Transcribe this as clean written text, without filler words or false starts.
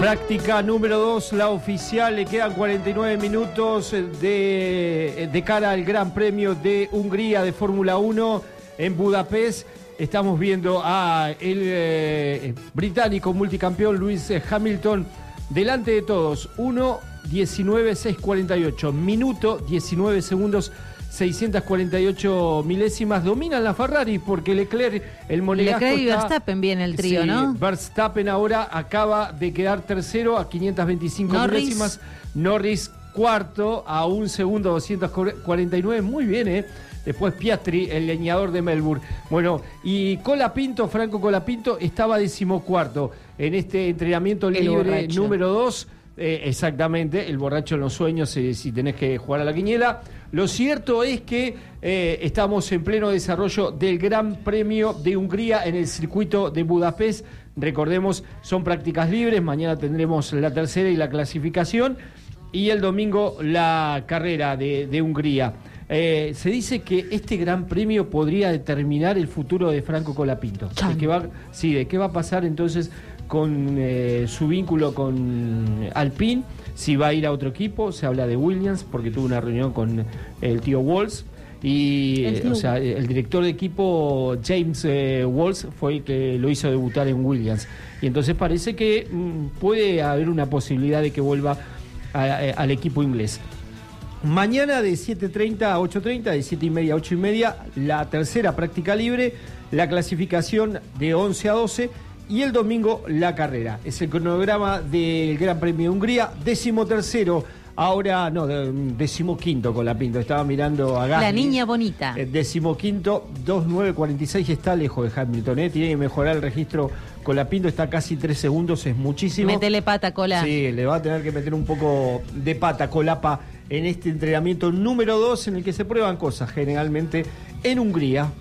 Práctica número 2, la oficial. Le quedan 49 minutos de cara al Gran Premio de Hungría de Fórmula 1 en Budapest. Estamos viendo a el británico multicampeón Lewis Hamilton delante de todos. 1:19.648, minuto 19 segundos 648 milésimas. Dominan la Ferrari porque Leclerc, el monegasco, Leclerc y Verstappen viene el trío, sí, ¿no? Verstappen ahora acaba de quedar tercero a 525 milésimas. Norris cuarto a 1 segundo 249. Muy bien, Después Piastri, el leñador de Melbourne. Bueno, y Colapinto, Franco Colapinto, estaba 14º en este entrenamiento libre número 2. Exactamente, el borracho en los sueños, si tenés que jugar a la quiniela. Lo cierto es que estamos en pleno desarrollo del Gran Premio de Hungría en el circuito de Budapest. Recordemos, son prácticas libres. Mañana tendremos la tercera y la clasificación. Y el domingo la carrera de Hungría. Se dice que este Gran Premio podría determinar el futuro de Franco Colapinto. De qué va a pasar entonces con su vínculo con Alpine, si va a ir a otro equipo. Se habla de Williams porque tuvo una reunión con el tío Walls y el director de equipo James Walls fue el que lo hizo debutar en Williams, y entonces parece que puede haber una posibilidad de que vuelva al equipo inglés. Mañana de 7:30 a 8:30, de 7:30 a 8:30, la tercera práctica libre, la clasificación de 11 a 12 y el domingo la carrera. Es el cronograma del Gran Premio de Hungría, 13º, ahora no, 15º Colapinto, estaba mirando a Gasly. La niña bonita. 15º, 2:9.46, está lejos de Hamilton, tiene que mejorar el registro. Colapinto está casi 3 segundos, es muchísimo. Métele pata, Cola. Sí, le va a tener que meter un poco de pata, Colapa, en este entrenamiento número 2 en el que se prueban cosas generalmente en Hungría.